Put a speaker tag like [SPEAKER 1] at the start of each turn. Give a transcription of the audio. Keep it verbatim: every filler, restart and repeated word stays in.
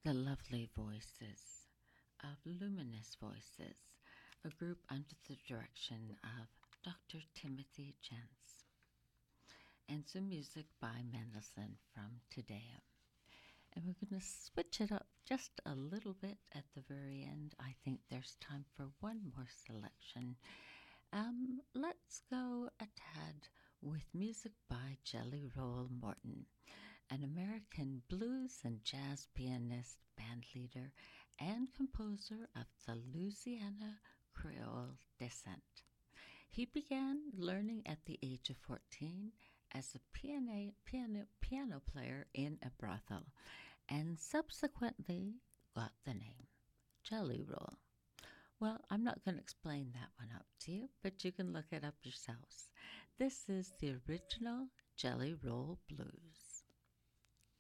[SPEAKER 1] the lovely voices of Luminous Voices, a group under the direction of Doctor Timothy Jentz, and some music by Mendelssohn from Te-Deum. And we're going to switch it up just a little bit at the very end. I think there's time for one more selection. Um, let's go a tad with music by Jelly Roll Morton, an American blues and jazz pianist, bandleader, and composer of the Louisiana Creole descent. He began learning at the age of fourteen as a piano, piano, piano player in a brothel, and subsequently got the name Jelly Roll. Well, I'm not going to explain that one up to you, but you can look it up yourselves. This is the original Jelly Roll Blues.